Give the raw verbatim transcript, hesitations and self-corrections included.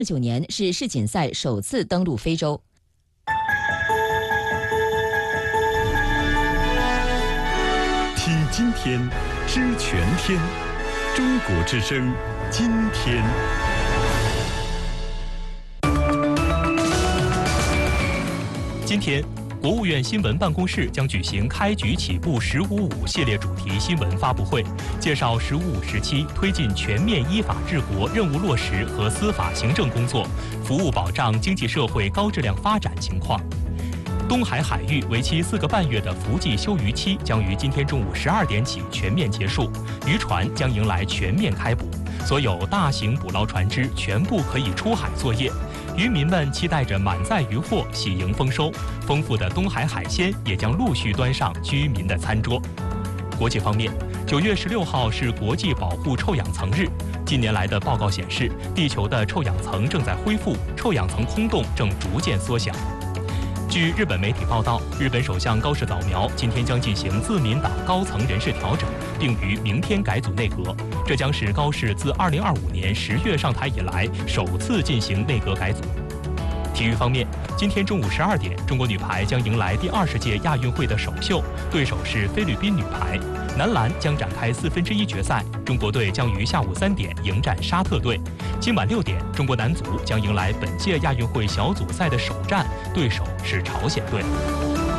九年是世锦赛首次登陆非洲。 听今天，知全天，中国之声，今天。 今天，国务院新闻办公室将举行开局起步“十五五”系列主题新闻发布会，介绍“十五五”时期推进全面依法治国任务落实和司法行政工作，服务保障经济社会高质量发展情况。东海海域为期四个半月的伏季休渔期将于今天中午十二点起全面结束，渔船将迎来全面开捕，所有大型捕捞船只全部可以出海作业。渔民们期待着满载渔获喜迎丰收，丰富的东海海鲜也将陆续端上居民的餐桌。国际方面，九月十六号是国际保护臭氧层日。近年来的报告显示，地球的臭氧层正在恢复，臭氧层空洞正逐渐缩小。据日本媒体报道，日本首相高市早苗今天将进行自民党高层人事调整，并于明天改组内阁。这将是高市自二零二五年十月上台以来首次进行内阁改组。体育方面，今天中午十二点，中国女排将迎来第二十届亚运会的首秀，对手是菲律宾女排。男篮将展开四分之一决赛，中国队将于下午三点迎战沙特队。今晚六点，中国男足将迎来本届亚运会小组赛的首战，对手是朝鲜队。